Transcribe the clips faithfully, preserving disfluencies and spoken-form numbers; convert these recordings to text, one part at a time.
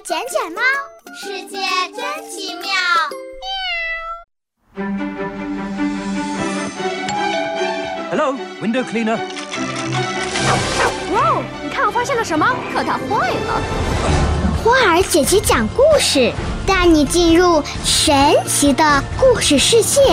捡捡猫，世界真奇妙。 Hello, window cleaner. 哇哦，你看我发现了什么？可它坏了。 花儿姐姐讲故事，带你进入神奇的故事世界。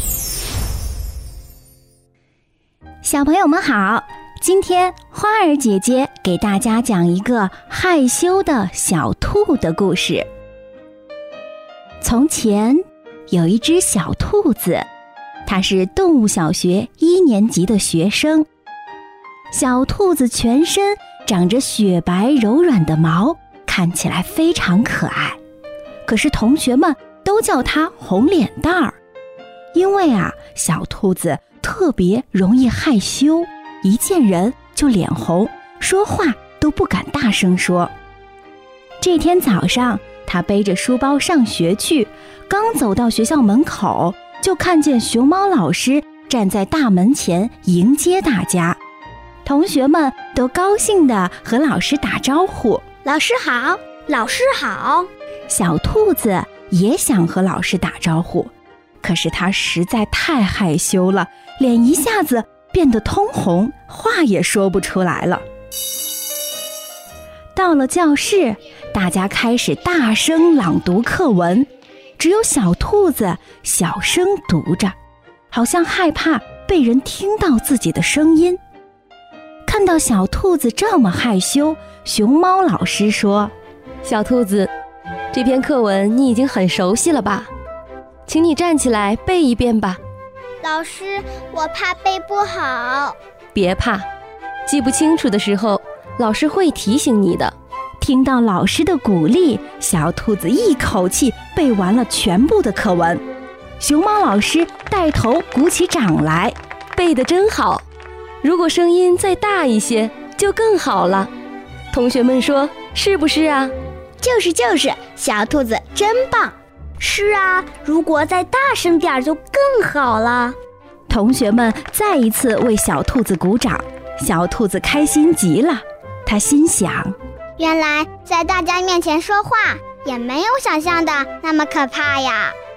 小朋友们好，今天花儿姐姐给大家讲一个害羞的小兔的故事。从前有一只小兔子，它是动物小学一年级的学生。小兔子全身长着雪白柔软的毛，看起来非常可爱。可是同学们都叫它红脸蛋儿，因为啊，小兔子特别容易害羞，一见人就脸红，说话都不敢大声说。这天早上，他背着书包上学去，刚走到学校门口，就看见熊猫老师站在大门前迎接大家。同学们都高兴地和老师打招呼， 老师好，老师好。 小兔子也想和老师打招呼，可是他实在太害羞了，脸一下子变得通红，话也说不出来了。到了教室，大家开始大声朗读课文，只有小兔子小声读着，好像害怕被人听到自己的声音。看到小兔子这么害羞，熊猫老师说： 小兔子，这篇课文你已经很熟悉了吧？请你站起来背一遍吧。 老师，我怕背不好。 别怕，记不清楚的时候，老师会提醒你的。 听到老师的鼓励，小兔子一口气背完了全部的课文。熊猫老师带头鼓起掌来， 背得真好，如果声音再大一些就更好了。同学们说是不是啊？ 就是就是，小兔子真棒。是啊，如果再大声点就更好了。 同学们再一次为小兔子鼓掌，小兔子开心极了。他心想， 原来在大家面前说话也没有想象的那么可怕呀。